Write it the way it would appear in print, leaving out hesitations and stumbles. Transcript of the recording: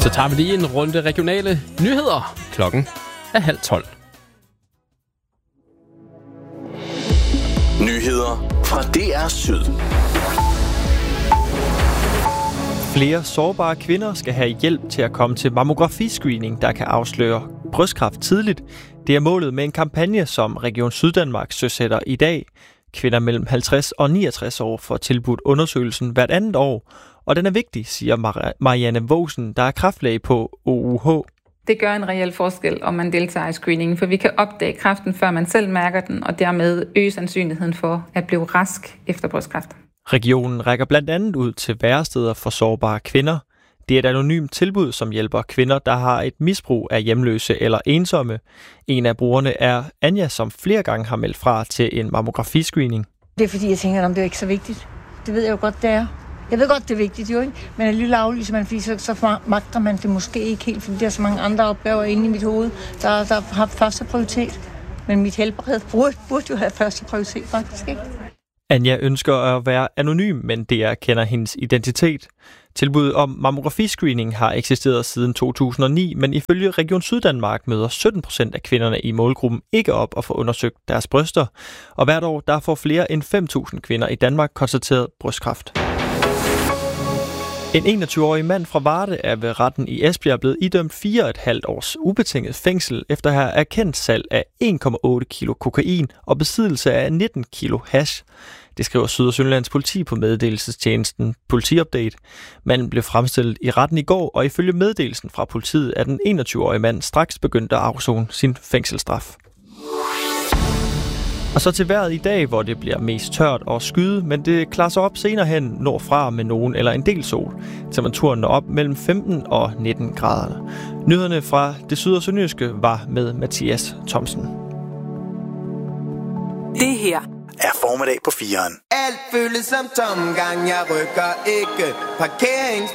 Så tager vi lige en runde regionale nyheder. Klokken er 11:30. Nyheder fra DR Syd. Flere sårbare kvinder skal have hjælp til at komme til mammografiscreening, der kan afsløre brystkræft tidligt. Det er målet med en kampagne, som Region Syddanmark søsætter i dag. Kvinder mellem 50 og 69 år får tilbudt undersøgelsen hvert andet år, og den er vigtig, siger Marianne Vogsen, der er kræftlæge på OUH. Det gør en reel forskel, om man deltager i screeningen, for vi kan opdage kræften, før man selv mærker den, og dermed øge sandsynligheden for at blive rask efter brystkræft. Regionen rækker blandt andet ud til væresteder for sårbare kvinder. Det er et anonymt tilbud, som hjælper kvinder, der har et misbrug af hjemløse eller ensomme. En af brugerne er Anja, som flere gange har meldt fra til en mammografiscreening. Det er fordi, jeg tænker, at det er ikke så vigtigt. Det ved jeg jo godt, det er. Jeg ved godt, det er vigtigt jo, ikke? Men alligevel aflyser man, fordi så magter man det måske ikke helt, fordi der er så mange andre opgaver inde i mit hoved, der har første prioritet. Men mit helbred burde jo have første prioritet, faktisk, ikke? Anja ønsker at være anonym, men DR kender hendes identitet. Tilbuddet om mammografiscreening har eksisteret siden 2009, men ifølge Region Syddanmark møder 17% af kvinderne i målgruppen ikke op og får undersøgt deres bryster. Og hvert år der får flere end 5.000 kvinder i Danmark konstateret brystkræft. En 21-årig mand fra Varde er ved retten i Esbjerg blevet idømt 4,5 års ubetinget fængsel efter at have erkendt salg af 1,8 kilo kokain og besiddelse af 19 kilo hash. Det skriver Syd- og Sønderjyllands politi på meddelelsestjenesten Politiupdate. Manden blev fremstillet i retten i går, og ifølge meddelelsen fra politiet er den 21-årige mand straks begyndt at afsone sin fængselsstraf. Og så til vejret i dag, hvor det bliver mest tørt og skyde, men det klarer sig op senere hen nordfra med nogen eller en del sol. Temperaturen når op mellem 15 og 19 grader. Nyhederne fra det syd- og sønderjyske var med Mathias Thomsen. Det her er formiddag på 4'eren. Alt føles som tomgang, jeg rykker ikke. Parkerings